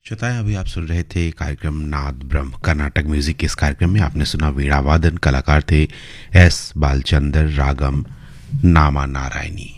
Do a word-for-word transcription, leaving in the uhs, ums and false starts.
श्रोताएं, अभी आप सुन रहे थे कार्यक्रम नाद ब्रह्म कर्नाटक म्यूजिक के। इस कार्यक्रम में आपने सुना वीणा वादन, कलाकार थे एस बालचंदर, रागम नामा नारायणी।